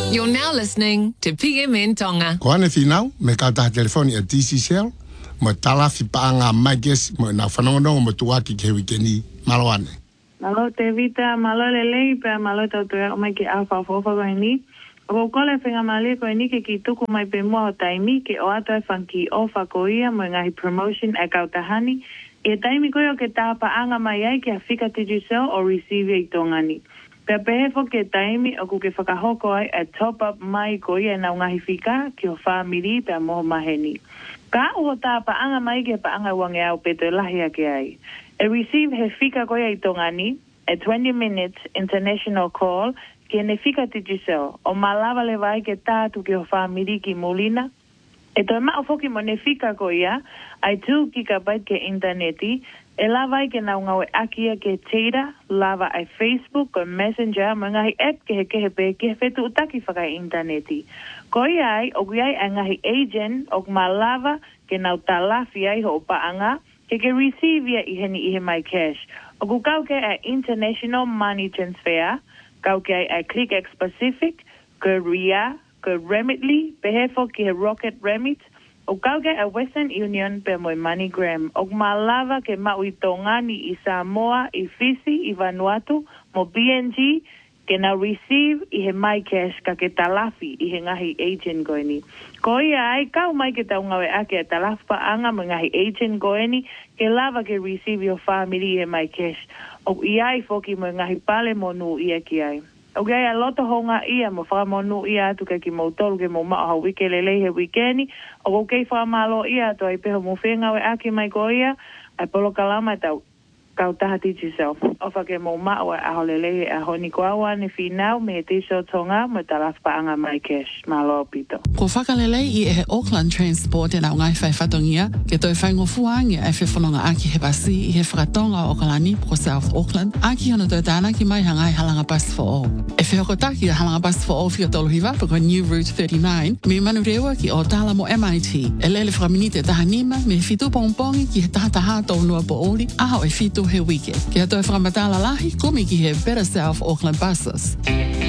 You're now listening to PMN Tonga. Koane finau, me kata telefoni a DC Cell, mo talafi paanga mages mo na whanongonongo mo tuaki ke wikeni maloane. Malo te vita, malo lelei, pe malo tautua o mai ki alfa fofa koe ni. O kole whenga mali koe ni ke ki tuku mai pe mua o taimi ke o ato e whanki ofa ko ia mo ngahi promotion e kautahani. E taimi koe o ke tāpa anga mai ai ke a whika te jusel o receive i tongani. Pe pehefo ke taimi o ku ke whakahoko ai a top up mai ko ia na ngahi whika ki o whamiri pe a moho maheni. Ka uho tāpa anga mai ke pa anga wange au pe te lahia ke ai. E receive he whika ko ia i tongani, a 20 minutes international call ke ne whika te jusel o malawa le vai ke tātu ki o whamiri ki Molina. E toi mao foki mo ne whika ko ia, ai 2 gigabyte ke interneti, e lava ke na ngau akia ke tira, lava ai Facebook o Messenger, mo ngahi app ke he pe ke fetu utaki whaka interneti. Ko ia ai, o kui ai ngahi agent, o ma lava ke nau talafi ai ho paanga, ke receive ia i he mai cash. O ku kau ke a international money transfer, kau ke ai Click Pacific, ke RIA, ke Remitly, behefo ki he Rocket Remit, o kau ke a Western Union pe moi MoneyGram, o malava ke maui tongani i Samoa, i Fiji, i Vanuatu, mo BNG, ke na receive i he mai cash ka ke talafi i he ngahi agent goeni. Ko ia ai, kau mai ke tau ngawe ake a talafi pa anga mo ngahi agent goeni, ke lava ke receive your family i he mai cash. O iai foki mo ngahi pale mo nu ia ki ai. O gai a loto honga ia mo whamonu ia atu ke ki mautolu ke mo maa hau wike lelei he wikeni. O ko kei whamalo ia atu ai peho mo whenga we aki mai ko ia. Ai polo kalama tau kau taha teach yourself. O whake mo maa wa aho lelei a honi ko awa ne whinau me he tisho tonga mo talafpa anga mai cash. Malo pito. Ko whakalelei i e he Auckland Transport e nau ngai whai whatongia ke toi whaingo fuangia e whewhanonga aki he basi i he whakatonga o Kalani ko South Auckland. Aki hono toi tāna ki mai hangai halanga bus for all. E whehokotaki a halanga bus for all whio tolu hiwa ko New Route 39 me manu rewa ki o tala mo MIT. E lele whakaminite taha nima me whitu pongpongi ki he taha tau nua po ori aho e whitu he wike. Ki a toi whakamatala lahi kumi ki he Better South Auckland buses.